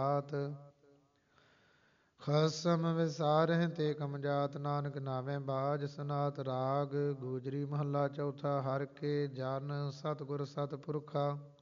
ਖਸਮ ਵਿਸਾਰਹਿ ਤੇ ਕਮ ਜਾਤ, ਨਾਨਕ ਨਾਵੇਂ ਬਾਜ ਸਨਾਤ। ਰਾਗ ਗੋਜਰੀ ਮਹੱਲਾ ਚੌਥਾ। ਹਰਿ ਕੇ ਜਨ ਸਤਿਗੁਰ ਸਤਿਪੁਰਖਾ,